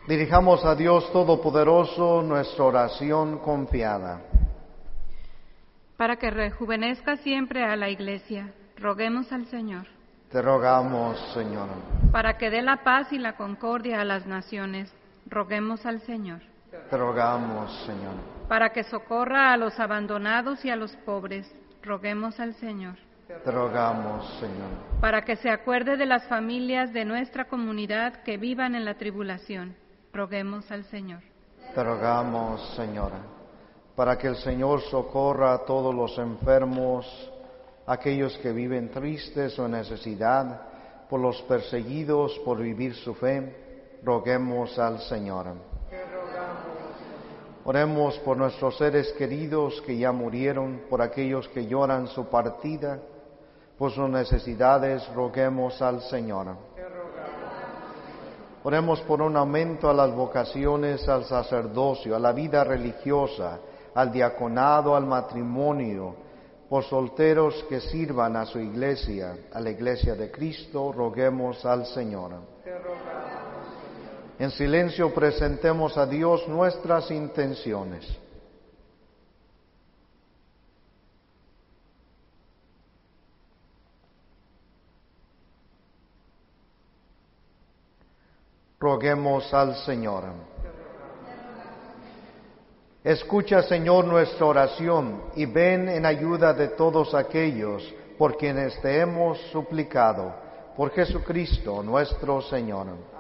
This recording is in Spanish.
Dirijamos a Dios Todopoderoso nuestra oración confiada. Para que rejuvenezca siempre a la Iglesia, roguemos al Señor. Te rogamos, Señor. Para que dé la paz y la concordia a las naciones, roguemos al Señor. Te rogamos, Señor. Para que socorra a los abandonados y a los pobres, roguemos al Señor. Te rogamos, Señor. Para que se acuerde de las familias de nuestra comunidad que vivan en la tribulación, roguemos al Señor. Te rogamos, Señora, para que el Señor socorra a todos los enfermos, aquellos que viven tristes o en necesidad, por los perseguidos por vivir su fe, roguemos al Señor. Te rogamos. Oremos por nuestros seres queridos que ya murieron, por aquellos que lloran su partida, por sus necesidades, roguemos al Señor. Te rogamos. Oremos por un aumento a las vocaciones al sacerdocio, a la vida religiosa, al diaconado, al matrimonio, por solteros que sirvan a su iglesia, a la iglesia de Cristo, roguemos al Señor. Te rogamos. En silencio presentemos a Dios nuestras intenciones. Roguemos al Señor. Escucha, Señor, nuestra oración y ven en ayuda de todos aquellos por quienes te hemos suplicado. Por Jesucristo nuestro Señor.